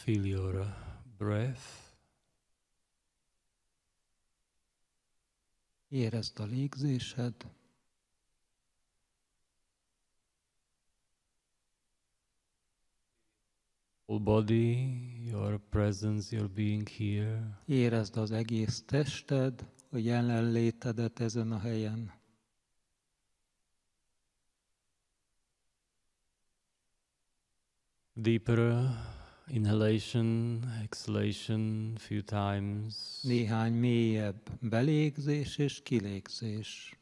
Feel your breath. Érezd a légzésed. Whole body, your presence, your being here. Érezd az egész tested, a jelenlétedet ezen a helyen. Deeper inhalation, exhalation, few times. Néhány mélyebb belégzés és kilégzés.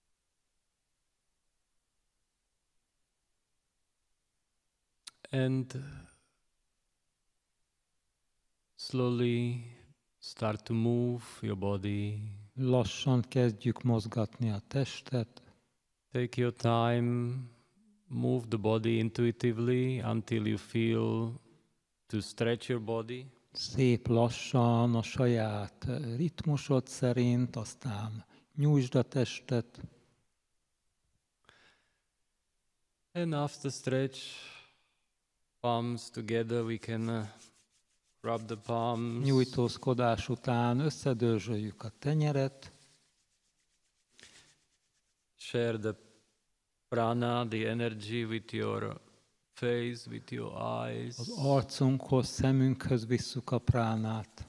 And slowly start to move your body. Lassan kezdjük mozgatni a testet. Take your time, move the body intuitively until you feel to stretch your body. Szép lassan, a saját ritmusod szerint, aztán nyújtsd a testet. And after stretch, palms together, we can rub the palms. Nyújtózkodás után összedörzsöljük a tenyeret. Share the prana, the energy with your face, with your eyes. Az arcunkhoz, szemünkhöz visszük a pránát.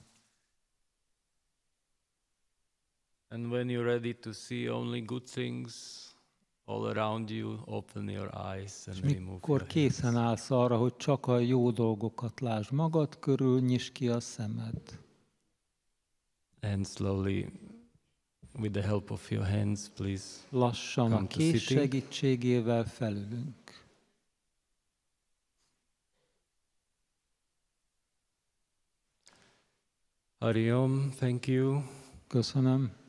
And when you're ready to see only good things all around you, open your eyes and remove your Mikor hands. készen állsz arra, hogy csak a jó dolgokat lásd magad körül, nyisd ki a szemed. And slowly, with the help of your hands, please. Lassan a Come to kéz sitting. segítségével felülünk. Hari Om, thank you. Köszönöm.